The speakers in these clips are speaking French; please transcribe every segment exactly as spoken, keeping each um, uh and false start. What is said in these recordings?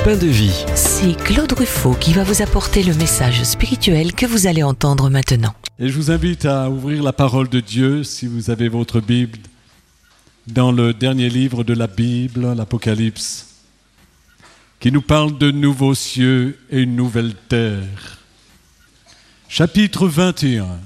pain de vie. C'est Claude Ruffaut qui va vous apporter le message spirituel que vous allez entendre maintenant. Et je vous invite à ouvrir la parole de Dieu, si vous avez votre Bible, dans le dernier livre de la Bible, l'Apocalypse, qui nous parle de nouveaux cieux et une nouvelle terre. Chapitre vingt et un.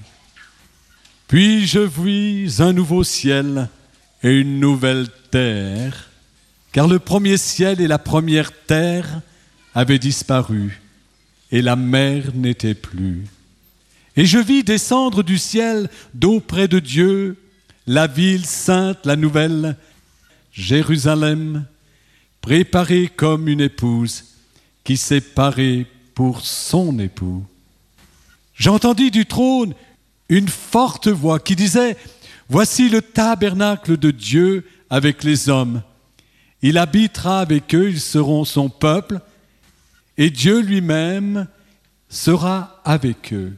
Puis je vis un nouveau ciel et une nouvelle terre, car le premier ciel et la première terre avaient disparu, et la mer n'était plus. Et je vis descendre du ciel d'auprès de Dieu la ville sainte, la nouvelle Jérusalem, préparée comme une épouse qui s'est parée pour son époux. J'entendis du trône une forte voix qui disait « Voici le tabernacle de Dieu avec les hommes. Il habitera avec eux, ils seront son peuple, et Dieu lui-même sera avec eux.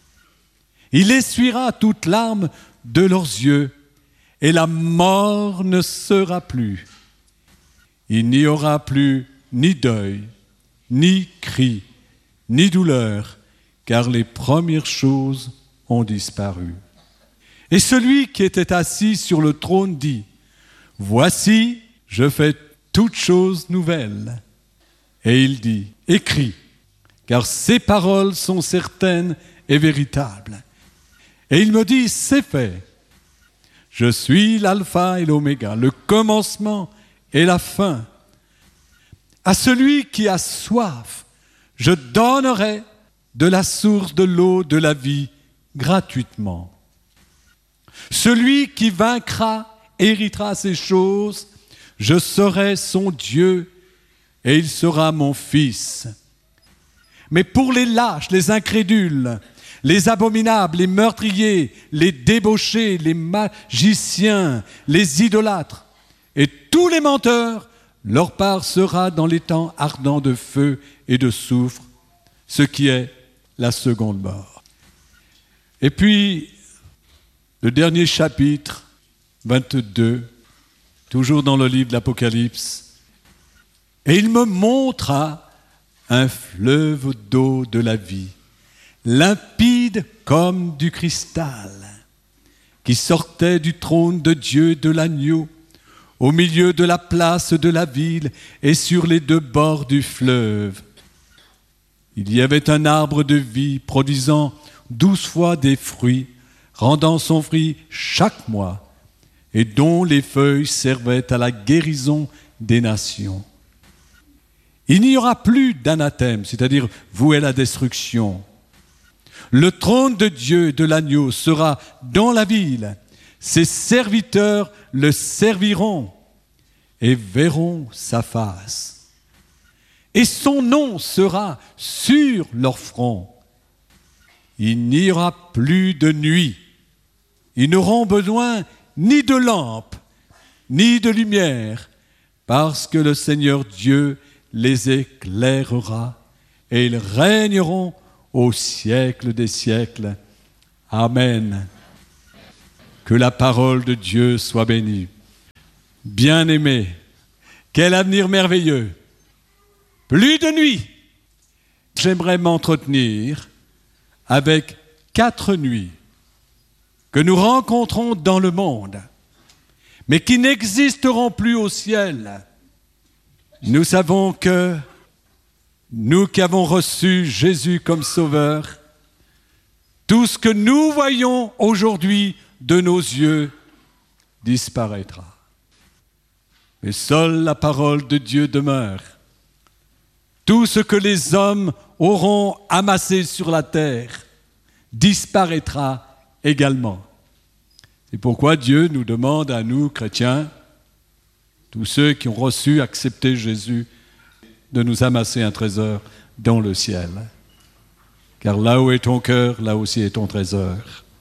Il essuiera toute larme de leurs yeux, et la mort ne sera plus. Il n'y aura plus ni deuil, ni cri, ni douleur, car les premières choses ont disparu. Et celui qui était assis sur le trône dit, « Voici, je fais toutes choses nouvelles. » Et il dit, « Écris, car ces paroles sont certaines et véritables. » Et il me dit, « C'est fait. Je suis l'alpha et l'oméga, le commencement et la fin. À celui qui a soif, je donnerai de la source de l'eau de la vie gratuitement. Celui qui vaincra héritera ces choses, je serai son Dieu et il sera mon fils. Mais pour les lâches, les incrédules, les abominables, les meurtriers, les débauchés, les magiciens, les idolâtres et tous les menteurs, leur part sera dans les temps ardents de feu et de soufre, ce qui est la seconde mort. » Et puis, le dernier chapitre, vingt-deux, toujours dans le livre de l'Apocalypse, « Et il me montra un fleuve d'eau de la vie, limpide comme du cristal, qui sortait du trône de Dieu et de l'agneau, au milieu de la place de la ville et sur les deux bords du fleuve. Il y avait un arbre de vie produisant douze fois des fruits, rendant son fruit chaque mois, et dont les feuilles servaient à la guérison des nations. Il n'y aura plus d'anathème, c'est-à-dire voué à la destruction. Le trône de Dieu et de l'agneau sera dans la ville. Ses serviteurs le serviront et verront sa face. Et son nom sera sur leur front. Il n'y aura plus de nuit. Ils n'auront besoin ni de lampe, ni de lumière, parce que le Seigneur Dieu les éclairera et ils régneront au siècle des siècles. Amen. Que la parole de Dieu soit bénie. Bien-aimés, quel avenir merveilleux. Plus de nuit. J'aimerais m'entretenir avec quatre nuits que nous rencontrons dans le monde, mais qui n'existeront plus au ciel. Nous savons que nous qui avons reçu Jésus comme Sauveur, tout ce que nous voyons aujourd'hui de nos yeux disparaîtra. Mais seule la parole de Dieu demeure. Tout ce que les hommes auront amassé sur la terre disparaîtra également. C'est pourquoi Dieu nous demande à nous, chrétiens, tous ceux qui ont reçu, accepté Jésus, de nous amasser un trésor dans le ciel. Car là où est ton cœur, là aussi est ton trésor.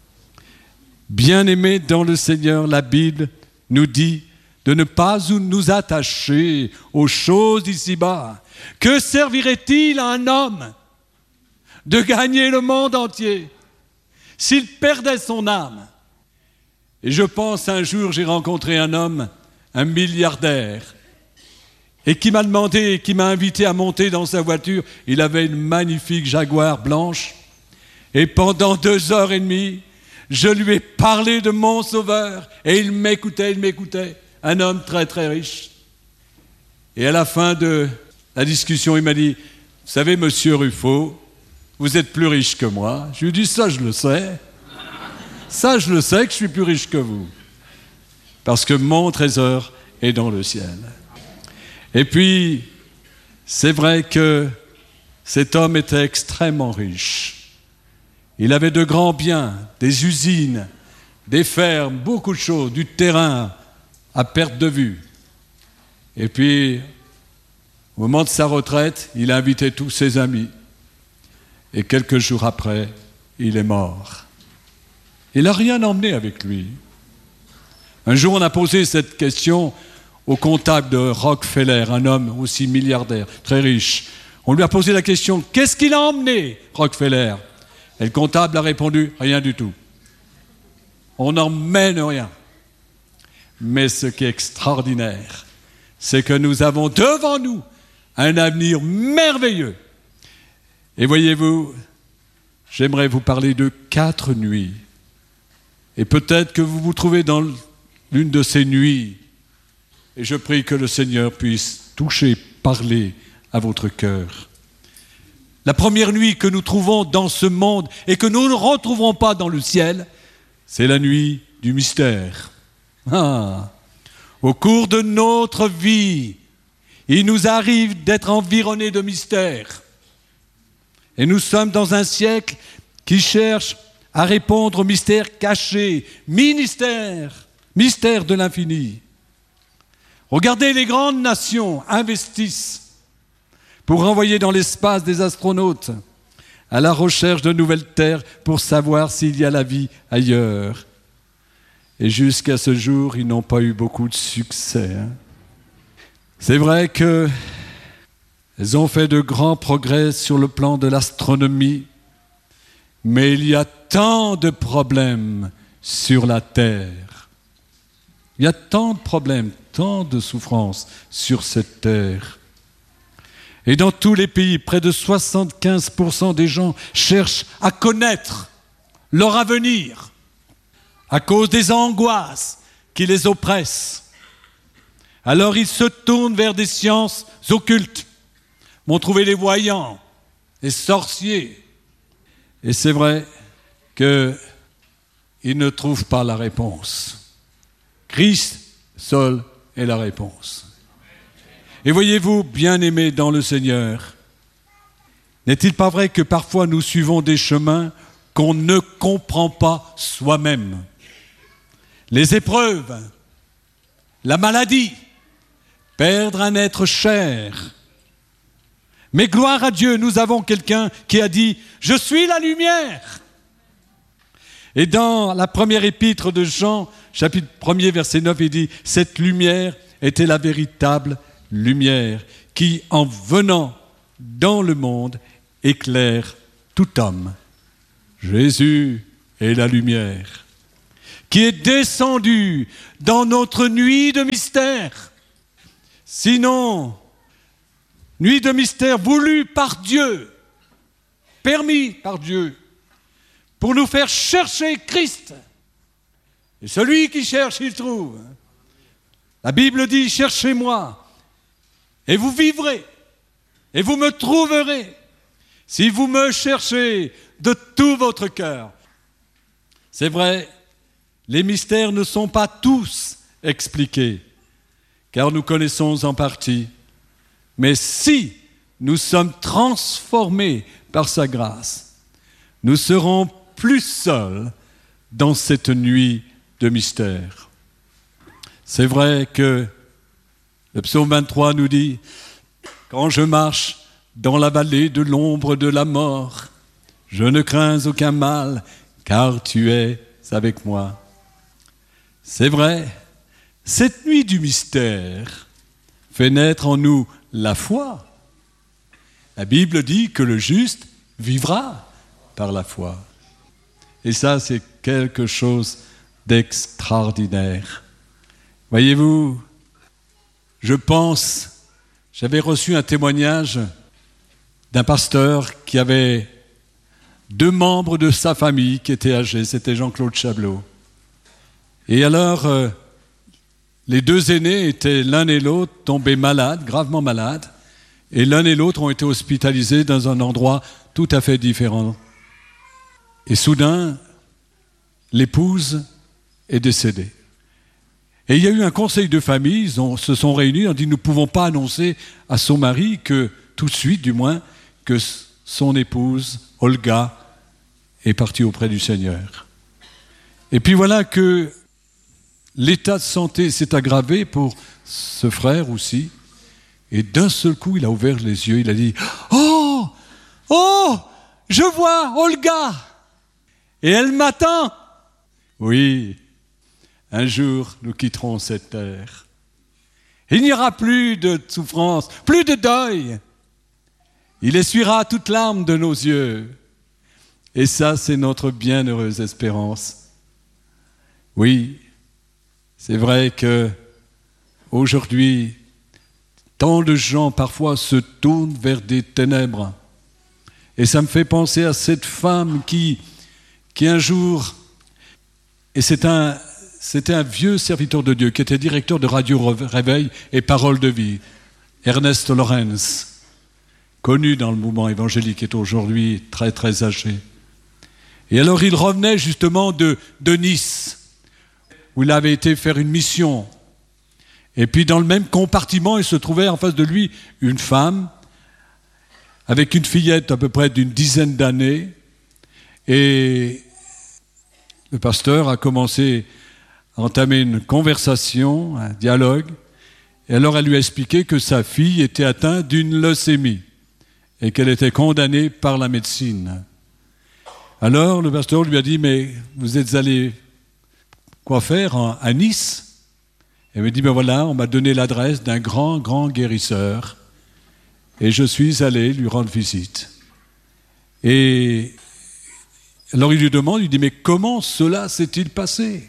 Bien-aimés dans le Seigneur, la Bible nous dit de ne pas nous attacher aux choses d'ici-bas. Que servirait-il à un homme de gagner le monde entier s'il perdait son âme? Et je pense un jour, j'ai rencontré un homme, un milliardaire. et qui m'a demandé, qui m'a invité à monter dans sa voiture. Il avait une magnifique Jaguar blanche. Et pendant deux heures et demie, je lui ai parlé de mon Sauveur. Et il m'écoutait, il m'écoutait. Un homme très très riche. Et à la fin de la discussion, il m'a dit, vous savez, monsieur Ruffo, vous êtes plus riche que moi. Je lui ai dit, ça je le sais. Ça je le sais que je suis plus riche que vous. Parce que mon trésor est dans le ciel. Et puis, c'est vrai que cet homme était extrêmement riche. Il avait de grands biens, des usines, des fermes, beaucoup de choses, du terrain à perte de vue. Et puis, au moment de sa retraite, il a invité tous ses amis. Et quelques jours après, il est mort. Il n'a rien emmené avec lui. Un jour, on a posé cette question au comptable de Rockefeller, un homme aussi milliardaire, très riche. On lui a posé la question, qu'est-ce qu'il a emmené, Rockefeller? Et le comptable a répondu, rien du tout. On n'emmène rien. Mais ce qui est extraordinaire, c'est que nous avons devant nous un avenir merveilleux. Et voyez-vous, j'aimerais vous parler de quatre nuits. Et peut-être que vous vous trouvez dans l'une de ces nuits. Et je prie que le Seigneur puisse toucher, parler à votre cœur. La première nuit que nous trouvons dans ce monde et que nous ne retrouverons pas dans le ciel, c'est la nuit du mystère. Ah. Au cours de notre vie, il nous arrive d'être environnés de mystères. Et nous sommes dans un siècle qui cherche à répondre aux mystères cachés, ministères, mystères de l'infini. Regardez, les grandes nations investissent pour envoyer dans l'espace des astronautes à la recherche de nouvelles terres pour savoir s'il y a la vie ailleurs. Et jusqu'à ce jour, ils n'ont pas eu beaucoup de succès. Hein. C'est vrai qu'elles ont fait de grands progrès sur le plan de l'astronomie, mais il y a tant de problèmes sur la Terre. Il y a tant de problèmes, tant de souffrances sur cette terre. Et dans tous les pays, près de soixante-quinze pour cent des gens cherchent à connaître leur avenir à cause des angoisses qui les oppressent. Alors ils se tournent vers des sciences occultes, vont trouver les voyants, les sorciers. Et c'est vrai qu'ils ne trouvent pas la réponse. Christ seul est la réponse. Et voyez-vous, bien-aimés dans le Seigneur, n'est-il pas vrai que parfois nous suivons des chemins qu'on ne comprend pas soi-même? Les épreuves, la maladie, perdre un être cher. Mais gloire à Dieu, nous avons quelqu'un qui a dit « Je suis la lumière ». Et dans la première épître de Jean, chapitre premier, verset neuf, il dit « Cette lumière était la véritable lumière qui, en venant dans le monde, éclaire tout homme. » Jésus est la lumière qui est descendu dans notre nuit de mystère. Sinon, nuit de mystère voulue par Dieu, permis par Dieu, pour nous faire chercher Christ. Et celui qui cherche, il trouve. La Bible dit, cherchez-moi, et vous vivrez, et vous me trouverez, si vous me cherchez de tout votre cœur. C'est vrai, les mystères ne sont pas tous expliqués, car nous connaissons en partie. Mais si nous sommes transformés par sa grâce, nous serons plus seuls dans cette nuit de mystère. C'est vrai que le psaume vingt-trois nous dit « Quand je marche dans la vallée de l'ombre de la mort, je ne crains aucun mal, car tu es avec moi. » C'est vrai, cette nuit du mystère fait naître en nous la foi. La Bible dit que le juste vivra par la foi. Et ça, c'est quelque chose d'extraordinaire. Voyez-vous, je pense j'avais reçu un témoignage d'un pasteur qui avait deux membres de sa famille qui étaient âgés, c'était Jean-Claude Chablot. Et alors, euh, les deux aînés étaient l'un et l'autre tombés malades, gravement malades, et l'un et l'autre ont été hospitalisés dans un endroit tout à fait différent. Et soudain, l'épouse est décédée. Et il y a eu un conseil de famille, ils ont, se sont réunis, ils ont dit « Nous ne pouvons pas annoncer à son mari que, tout de suite du moins, que son épouse, Olga, est partie auprès du Seigneur. » Et puis voilà que l'état de santé s'est aggravé pour ce frère aussi. Et d'un seul coup, il a ouvert les yeux, il a dit « Oh, oh, je vois Olga !» Et elle m'attend. Oui, un jour, nous quitterons cette terre. Il n'y aura plus de souffrance, plus de deuil. Il essuiera toute larme de nos yeux. Et ça, c'est notre bienheureuse espérance. Oui, c'est vrai que aujourd'hui, tant de gens parfois se tournent vers des ténèbres. Et ça me fait penser à cette femme qui, qui un jour, et c'est un, c'était un vieux serviteur de Dieu qui était directeur de Radio Réveil et Parole de Vie, Ernest Lorenz, connu dans le mouvement évangélique, est aujourd'hui très très âgé. Et alors il revenait justement de, de Nice, où il avait été faire une mission. Et puis dans le même compartiment, il se trouvait en face de lui une femme avec une fillette à peu près d'une dizaine d'années. Et le pasteur a commencé à entamer une conversation, un dialogue. Et alors elle lui a expliqué que sa fille était atteinte d'une leucémie et qu'elle était condamnée par la médecine. Alors le pasteur lui a dit « Mais vous êtes allé quoi faire à Nice ?» Elle me dit, ben voilà, on m'a donné l'adresse d'un grand, grand guérisseur et je suis allé lui rendre visite. Et alors il lui demande, il dit, mais comment cela s'est-il passé?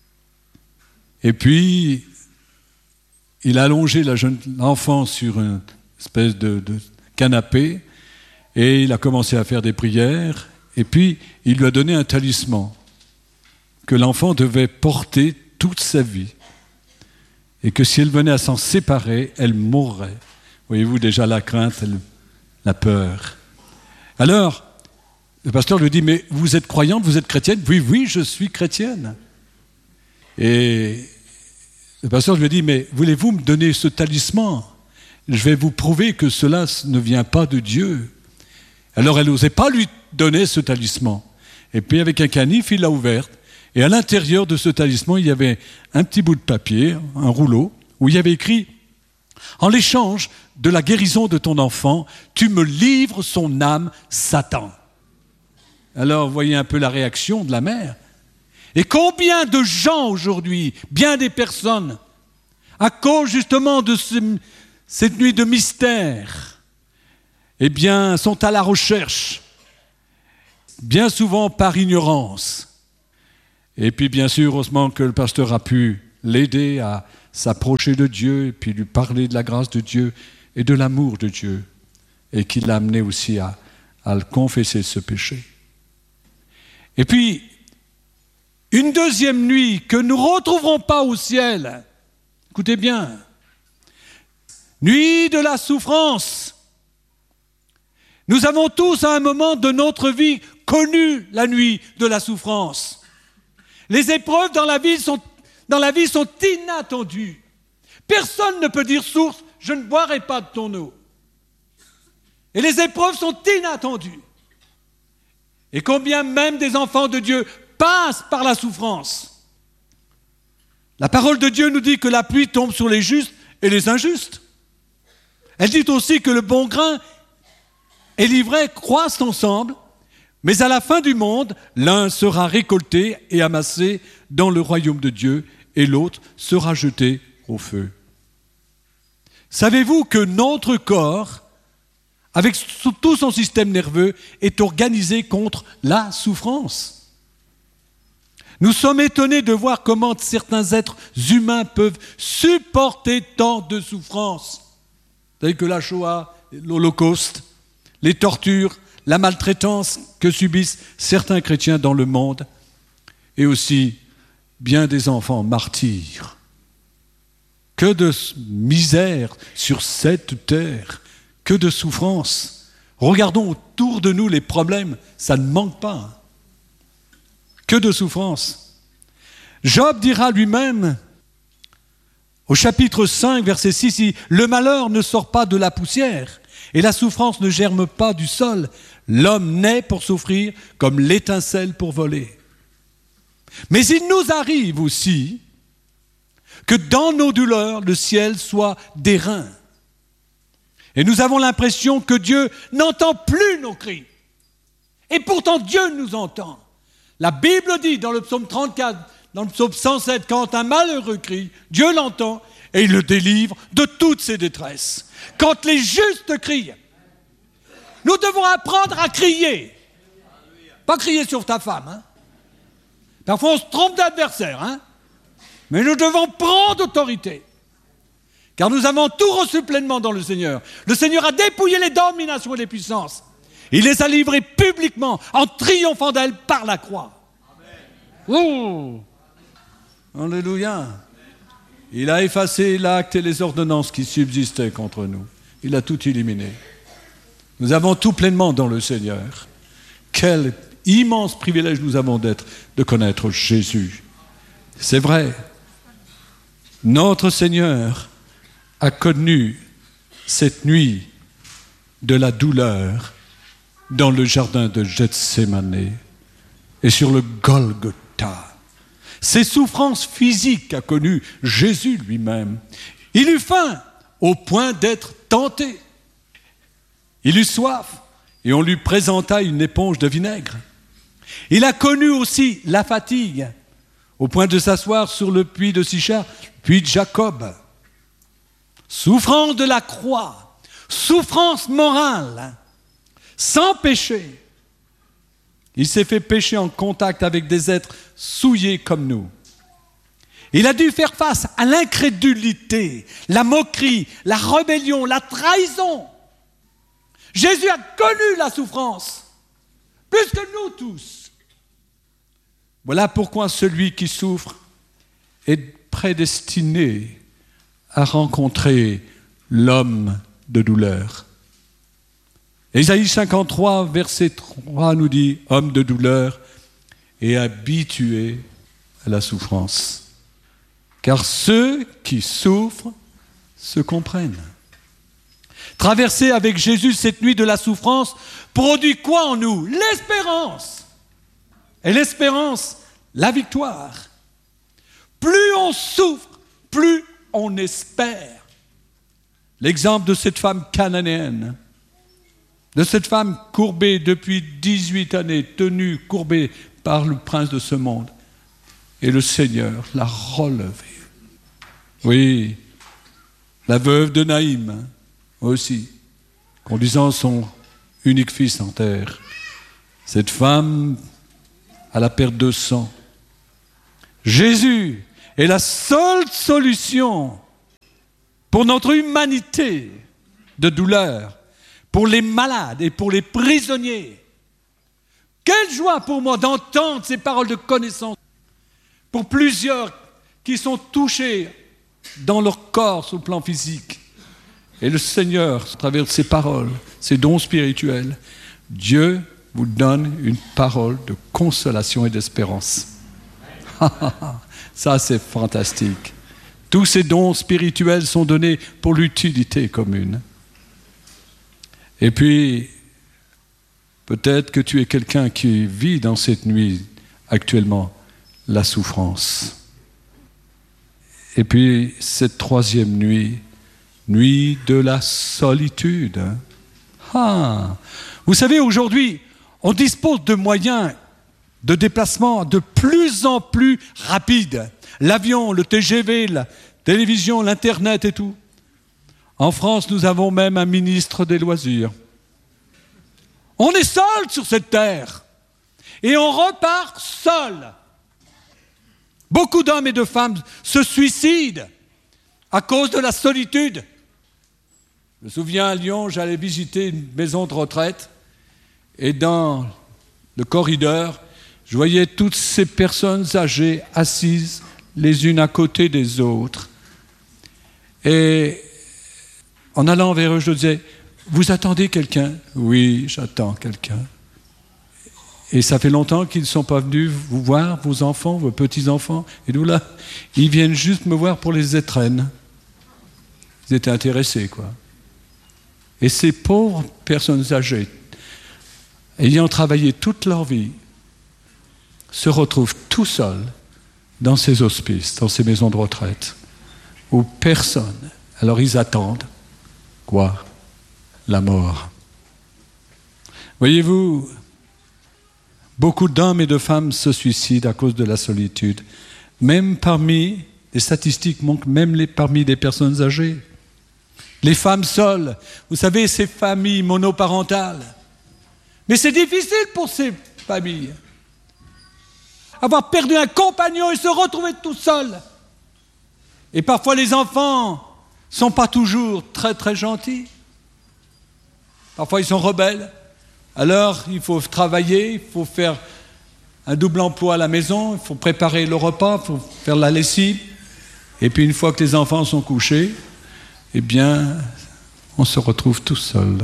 Et puis, il a allongé la jeune, l'enfant sur une espèce de, de canapé et il a commencé à faire des prières et puis il lui a donné un talisman que l'enfant devait porter toute sa vie. Et que si elle venait à s'en séparer, elle mourrait. Voyez-vous déjà la crainte, elle, la peur. Alors, le pasteur lui dit, mais vous êtes croyante, vous êtes chrétienne? Oui, oui, je suis chrétienne. Et le pasteur lui dit, mais voulez-vous me donner ce talisman? Je vais vous prouver que cela ne vient pas de Dieu. Alors elle n'osait pas lui donner ce talisman. Et puis avec un canif, il l'a ouverte. Et à l'intérieur de ce talisman, il y avait un petit bout de papier, un rouleau, où il y avait écrit « En l'échange de la guérison de ton enfant, tu me livres son âme, Satan. » Alors, vous voyez un peu la réaction de la mère. Et combien de gens aujourd'hui, bien des personnes, à cause justement de ce, cette nuit de mystère, eh bien, sont à la recherche, bien souvent par ignorance. Et puis bien sûr, heureusement que le pasteur a pu l'aider à s'approcher de Dieu et puis lui parler de la grâce de Dieu et de l'amour de Dieu et qu'il l'a amené aussi à, à le confesser ce péché. Et puis, une deuxième nuit que nous ne retrouverons pas au ciel, écoutez bien, nuit de la souffrance. Nous avons tous à un moment de notre vie connu la nuit de la souffrance. Les épreuves dans la vie sont, dans la vie sont inattendues. Personne ne peut dire source, je ne boirai pas de ton eau. Et les épreuves sont inattendues. Et combien même des enfants de Dieu passent par la souffrance. La parole de Dieu nous dit que la pluie tombe sur les justes et les injustes. Elle dit aussi que le bon grain et l'ivraie croissent ensemble. Mais à la fin du monde, l'un sera récolté et amassé dans le royaume de Dieu et l'autre sera jeté au feu. Savez-vous que notre corps, avec tout son système nerveux, est organisé contre la souffrance? Nous sommes étonnés de voir comment certains êtres humains peuvent supporter tant de souffrance. tels que la Shoah, l'Holocauste, les tortures, la maltraitance que subissent certains chrétiens dans le monde, et aussi bien des enfants martyrs. Que de misère sur cette terre, que de souffrance. Regardons autour de nous les problèmes, ça ne manque pas. Que de souffrance. Job dira lui-même, au chapitre cinq, verset six, « Le malheur ne sort pas de la poussière, et la souffrance ne germe pas du sol. L'homme naît pour souffrir, comme l'étincelle pour voler. » Mais il nous arrive aussi que dans nos douleurs, le ciel soit d'airain. Et nous avons l'impression que Dieu n'entend plus nos cris. Et pourtant, Dieu nous entend. La Bible dit dans le psaume trente-quatre, dans le psaume cent sept, quand un malheureux crie, Dieu l'entend et il le délivre de toutes ses détresses. Quand les justes crient, nous devons apprendre à crier. Pas crier sur ta femme, hein. Parfois, on se trompe d'adversaire, hein. Mais nous devons prendre autorité. Car nous avons tout reçu pleinement dans le Seigneur. Le Seigneur a dépouillé les dominations et les puissances. Il les a livrées publiquement, en triomphant d'elles par la croix. Oh, alléluia. Il a effacé l'acte et les ordonnances qui subsistaient contre nous. Il a tout éliminé. Nous avons tout pleinement dans le Seigneur. Quel immense privilège nous avons d'être, de connaître Jésus. C'est vrai. Notre Seigneur a connu cette nuit de la douleur dans le jardin de Gethsémane et sur le Golgotha. Ces souffrances physiques qu'a connues Jésus lui-même. Il eut faim au point d'être tenté. Il eut soif et on lui présenta une éponge de vinaigre. Il a connu aussi la fatigue au point de s'asseoir sur le puits de Sichar, puits de Jacob. Souffrance de la croix, souffrance morale, sans péché. Il s'est fait pécher en contact avec des êtres souillés comme nous. Il a dû faire face à l'incrédulité, la moquerie, la rébellion, la trahison. Jésus a connu la souffrance, plus que nous tous. Voilà pourquoi celui qui souffre est prédestiné à rencontrer l'homme de douleur. Ésaïe cinquante-trois, verset trois nous dit « Homme de douleur et habitué à la souffrance. Car ceux qui souffrent se comprennent. » Traverser avec Jésus cette nuit de la souffrance produit quoi en nous? L'espérance. Et l'espérance, la victoire. Plus on souffre, plus on espère. L'exemple de cette femme cananéenne, de cette femme courbée depuis dix-huit années, tenue, courbée par le prince de ce monde. Et le Seigneur l'a relevée. Oui, la veuve de Naïm aussi, conduisant son unique fils en terre. Cette femme à la perte de sang. Jésus est la seule solution pour notre humanité de douleur, pour les malades et pour les prisonniers. Quelle joie pour moi d'entendre ces paroles de connaissance pour plusieurs qui sont touchés dans leur corps sur le plan physique. Et le Seigneur, à travers ces paroles, ces dons spirituels, Dieu vous donne une parole de consolation et d'espérance. Ça, c'est fantastique. Tous ces dons spirituels sont donnés pour l'utilité commune. Et puis, peut-être que tu es quelqu'un qui vit dans cette nuit actuellement la souffrance. Et puis, cette troisième nuit, nuit de la solitude. Ah, vous savez, aujourd'hui, on dispose de moyens de déplacement de plus en plus rapides. L'avion, le T G V, la télévision, l'Internet et tout. En France, nous avons même un ministre des loisirs. On est seul sur cette terre. Et on repart seul. Beaucoup d'hommes et de femmes se suicident à cause de la solitude. Je me souviens à Lyon, j'allais visiter une maison de retraite et dans le corridor, je voyais toutes ces personnes âgées assises les unes à côté des autres. Et en allant vers eux, je disais, « Vous attendez quelqu'un ?»« Oui, j'attends quelqu'un. » Et ça fait longtemps qu'ils ne sont pas venus vous voir, vos enfants, vos petits-enfants. Et nous là, ils viennent juste me voir pour les étrennes. Ils étaient intéressés, quoi. Et ces pauvres personnes âgées, ayant travaillé toute leur vie, se retrouvent tout seuls dans ces hospices, dans ces maisons de retraite, où personne. Alors ils attendent, quoi ? La mort. Voyez-vous, beaucoup d'hommes et de femmes se suicident à cause de la solitude. Même parmi, les statistiques montrent, même les, parmi les personnes âgées. Les femmes seules, vous savez, ces familles monoparentales. Mais c'est difficile pour ces familles. Avoir perdu un compagnon et se retrouver tout seul. Et parfois les enfants ne sont pas toujours très très gentils. Parfois ils sont rebelles. Alors il faut travailler, il faut faire un double emploi à la maison, il faut préparer le repas, il faut faire la lessive. Et puis une fois que les enfants sont couchés, eh bien, on se retrouve tout seul,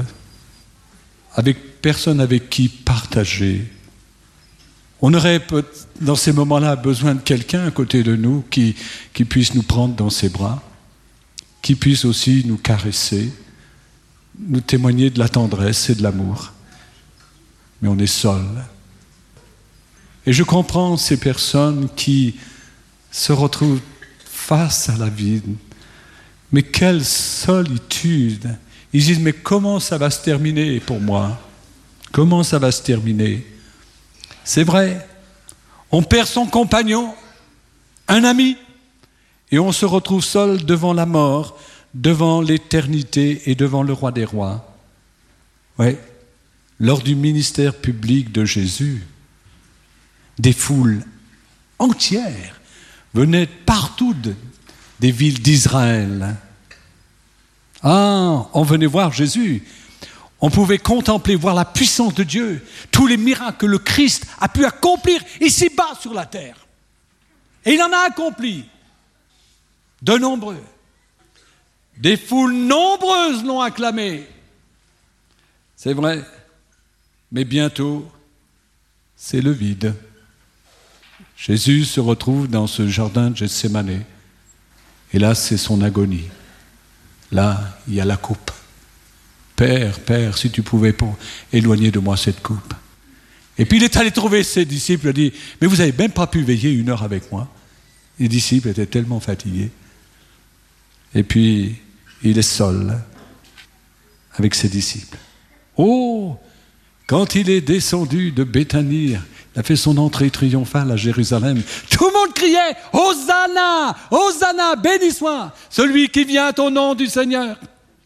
avec personne avec qui partager. On aurait, dans ces moments-là, besoin de quelqu'un à côté de nous qui, qui puisse nous prendre dans ses bras, qui puisse aussi nous caresser, nous témoigner de la tendresse et de l'amour. Mais on est seul. Et je comprends ces personnes qui se retrouvent face à la vie. Mais quelle solitude! Ils disent, mais comment ça va se terminer pour moi? Comment ça va se terminer? C'est vrai, on perd son compagnon, un ami, et on se retrouve seul devant la mort, devant l'éternité et devant le roi des rois. Oui, lors du ministère public de Jésus, des foules entières venaient partout de, des villes d'Israël. Ah, on venait voir Jésus. On pouvait contempler, voir la puissance de Dieu, tous les miracles que le Christ a pu accomplir ici-bas sur la terre. Et il en a accompli de nombreux. Des foules nombreuses l'ont acclamé. C'est vrai, mais bientôt, c'est le vide. Jésus se retrouve dans ce jardin de Gethsémane. Et là, c'est son agonie. Là, il y a la coupe. Père, Père, si tu pouvais pour éloigner de moi cette coupe. Et puis il est allé trouver ses disciples, il a dit, mais vous n'avez même pas pu veiller une heure avec moi. Les disciples étaient tellement fatigués. Et puis, il est seul avec ses disciples. Oh, quand il est descendu de Béthanie, il a fait son entrée triomphale à Jérusalem. Tout le monde criait, Hosanna, Hosanna, béni soit celui qui vient au nom du Seigneur.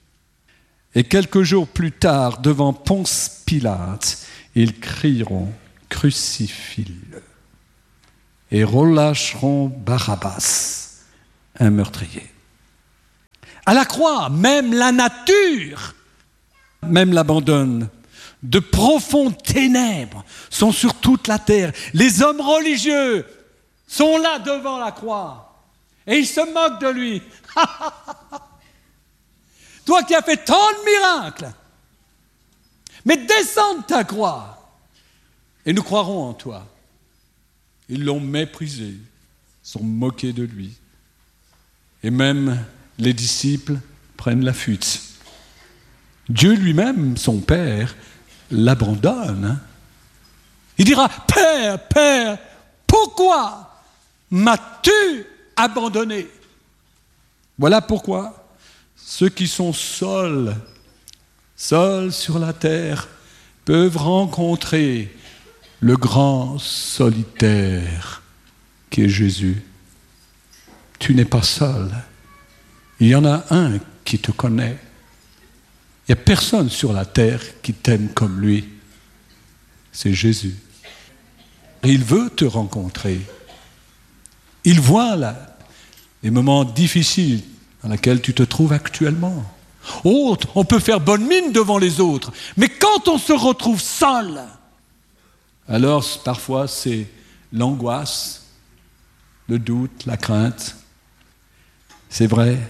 Et quelques jours plus tard, devant Ponce Pilate, ils crieront, crucifie-le, et relâcheront Barabbas, un meurtrier. À la croix, même la nature, même l'abandonne. De profondes ténèbres sont sur toute la terre. Les hommes religieux sont là devant la croix et ils se moquent de lui. Toi qui as fait tant de miracles, mais descends de ta croix et nous croirons en toi. Ils l'ont méprisé, sont moqués de lui. Et même les disciples prennent la fuite. Dieu lui-même, son Père, l'abandonne. Il dira, Père, Père, pourquoi m'as-tu abandonné? Voilà pourquoi ceux qui sont seuls, seuls sur la terre, peuvent rencontrer le grand solitaire qui est Jésus. Tu n'es pas seul. Il y en a un qui te connaît. Il n'y a personne sur la terre qui t'aime comme lui. C'est Jésus. Il veut te rencontrer. Il voit là, les moments difficiles dans lesquels tu te trouves actuellement. Oh, on peut faire bonne mine devant les autres, mais quand on se retrouve seul, alors parfois c'est l'angoisse, le doute, la crainte. C'est vrai,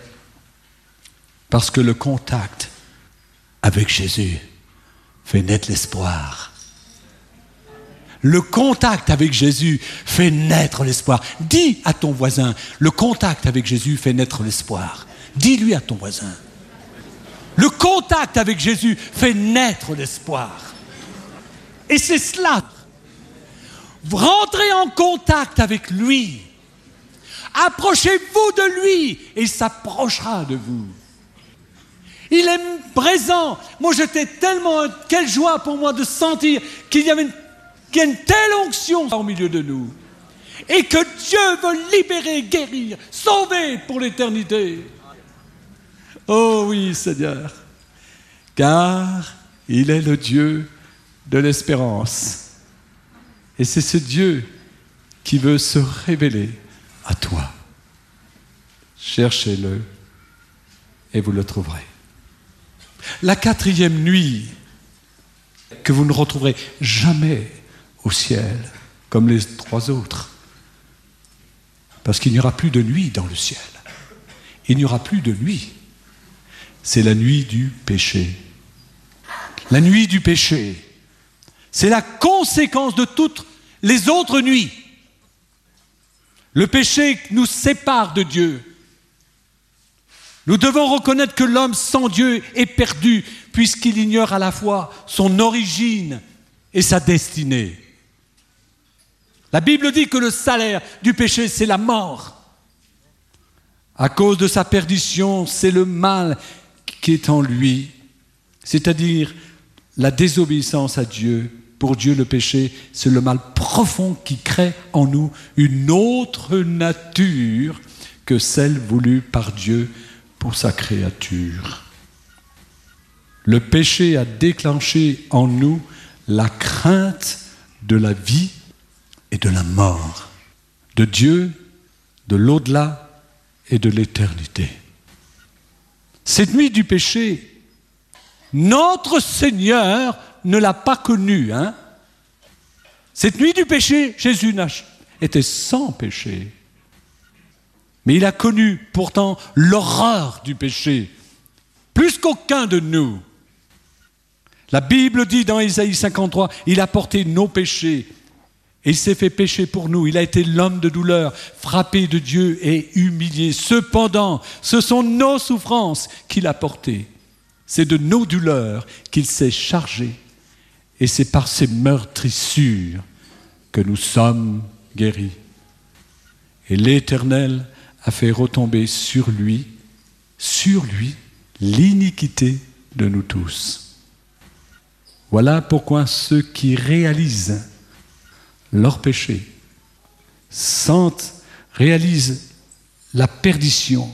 parce que le contact avec Jésus fait naître l'espoir. Le contact avec Jésus fait naître l'espoir. Dis à ton voisin, le contact avec Jésus fait naître l'espoir. Dis-lui à ton voisin. Le contact avec Jésus fait naître l'espoir. Et c'est cela. Rentrez en contact avec lui. Approchez-vous de lui et il s'approchera de vous. Il est présent. Moi, j'étais tellement... Quelle joie pour moi de sentir qu'il y avait une, qu'il y a une telle onction au milieu de nous. Et que Dieu veut libérer, guérir, sauver pour l'éternité. Oh oui, Seigneur. Car il est le Dieu de l'espérance. Et c'est ce Dieu qui veut se révéler à toi. Cherchez-le et vous le trouverez. La quatrième nuit que vous ne retrouverez jamais au ciel comme les trois autres. Parce qu'il n'y aura plus de nuit dans le ciel. Il n'y aura plus de nuit. C'est la nuit du péché. La nuit du péché. C'est la conséquence de toutes les autres nuits. Le péché nous sépare de Dieu. Nous devons reconnaître que l'homme sans Dieu est perdu, puisqu'il ignore à la fois son origine et sa destinée. La Bible dit que le salaire du péché, c'est la mort. À cause de sa perdition, c'est le mal qui est en lui, c'est-à-dire la désobéissance à Dieu. Pour Dieu, le péché, c'est le mal profond qui crée en nous une autre nature que celle voulue par Dieu pour sa créature. Le péché a déclenché en nous la crainte de la vie et de la mort, de Dieu, de l'au-delà et de l'éternité. Cette nuit du péché, notre Seigneur ne l'a pas connue. Hein? Cette nuit du péché, Jésus était sans péché. Mais il a connu pourtant l'horreur du péché, plus qu'aucun de nous. La Bible dit dans Ésaïe cinquante-trois, il a porté nos péchés et il s'est fait pécher pour nous. Il a été l'homme de douleur, frappé de Dieu et humilié. Cependant, ce sont nos souffrances qu'il a portées. C'est de nos douleurs qu'il s'est chargé. Et c'est par ses meurtrissures que nous sommes guéris. Et l'Éternel a fait retomber sur lui, sur lui, l'iniquité de nous tous. Voilà pourquoi ceux qui réalisent leur péché, sentent, réalisent la perdition,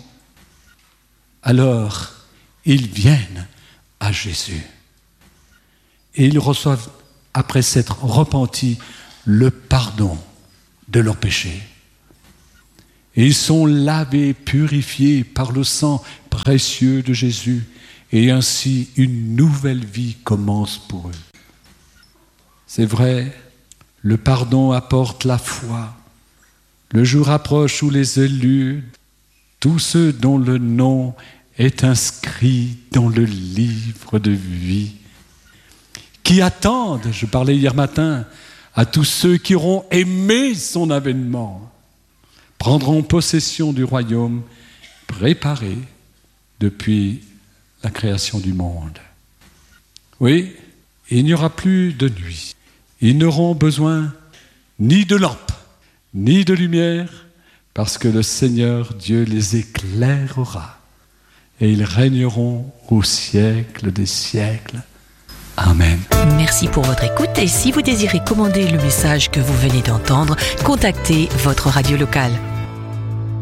alors ils viennent à Jésus. Et ils reçoivent, après s'être repentis, le pardon de leurs péchés. Et ils sont lavés, purifiés par le sang précieux de Jésus. Et ainsi, une nouvelle vie commence pour eux. C'est vrai, le pardon apporte la foi. Le jour approche où les élus, tous ceux dont le nom est inscrit dans le livre de vie, qui attendent, je parlais hier matin, à tous ceux qui auront aimé son avènement, prendront possession du royaume préparé depuis la création du monde. Oui, il n'y aura plus de nuit. Ils n'auront besoin ni de lampe, ni de lumière, parce que le Seigneur Dieu les éclairera et ils régneront au siècle des siècles. Amen. Merci pour votre écoute et si vous désirez commander le message que vous venez d'entendre, contactez votre radio locale.